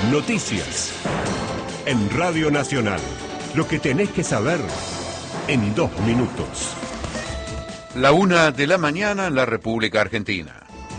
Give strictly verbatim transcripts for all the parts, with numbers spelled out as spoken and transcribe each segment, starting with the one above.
Noticias. En Radio Nacional. Lo que tenés que saber en dos minutos. La una de la mañana en la República Argentina.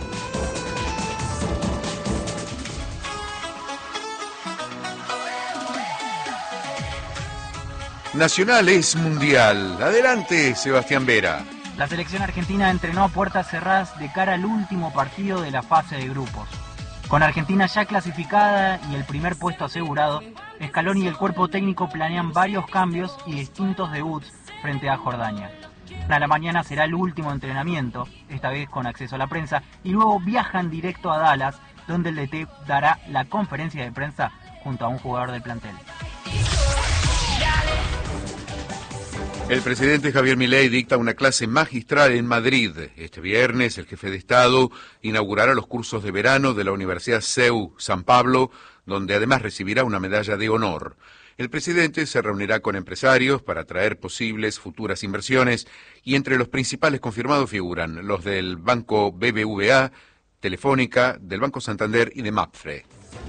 Nacional es mundial. Adelante, Sebastián Vera. La selección argentina entrenó a puertas cerradas de cara al último partido de la fase de grupos. Con Argentina ya clasificada y el primer puesto asegurado, Scaloni y el cuerpo técnico planean varios cambios y distintos debuts frente a Jordania. A la mañana será el último entrenamiento, esta vez con acceso a la prensa, y luego viajan directo a Dallas, donde el D T dará la conferencia de prensa junto a un jugador del plantel. El presidente Javier Milei dicta una clase magistral en Madrid. Este viernes, el jefe de Estado inaugurará los cursos de verano de la Universidad C E U San Pablo, donde además recibirá una medalla de honor. El presidente se reunirá con empresarios para atraer posibles futuras inversiones y entre los principales confirmados figuran los del Banco B B V A, Telefónica, del Banco Santander y de Mapfre.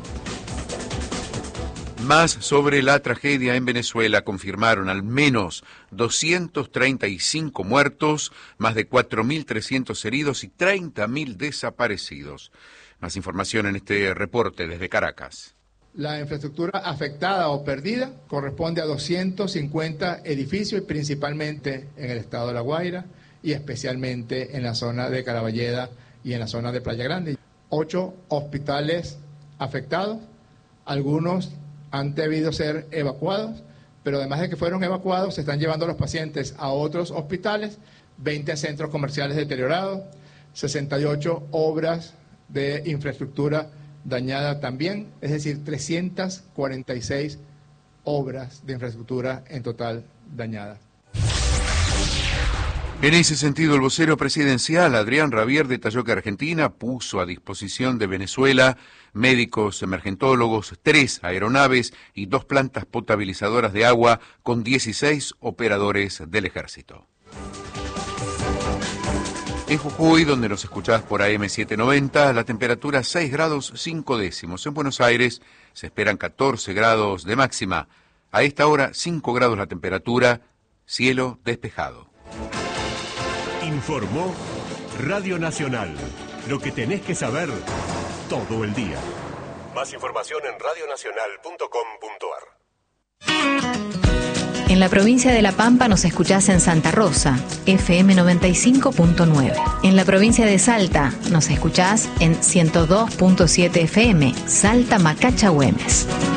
Más sobre la tragedia en Venezuela. Confirmaron al menos doscientos treinta y cinco muertos, más de cuatro mil trescientos heridos y treinta mil desaparecidos. Más información en este reporte desde Caracas. La infraestructura afectada o perdida corresponde a doscientos cincuenta edificios, principalmente en el estado de La Guaira y especialmente en la zona de Caraballeda y en la zona de Playa Grande. Ocho hospitales afectados, algunos han debido ser evacuados, pero además de que fueron evacuados, se están llevando a los pacientes a otros hospitales, veinte centros comerciales deteriorados, sesenta y ocho obras de infraestructura dañada también, es decir, trescientas cuarenta y seis obras de infraestructura en total dañadas. En ese sentido, el vocero presidencial, Adrián Rabier, detalló que Argentina puso a disposición de Venezuela médicos emergentólogos, tres aeronaves y dos plantas potabilizadoras de agua con dieciséis operadores del ejército. En Jujuy, donde nos escuchás por A M setecientos noventa, la temperatura seis grados cinco décimos. En Buenos Aires se esperan catorce grados de máxima. A esta hora cinco grados la temperatura, cielo despejado. Informó Radio Nacional. Lo que tenés que saber todo el día. Más información en radio nacional punto com punto a r. En la provincia de La Pampa nos escuchás en Santa Rosa, F M noventa y cinco punto nueve. En la provincia de Salta nos escuchás en ciento dos punto siete F M, Salta Macacha Güemes.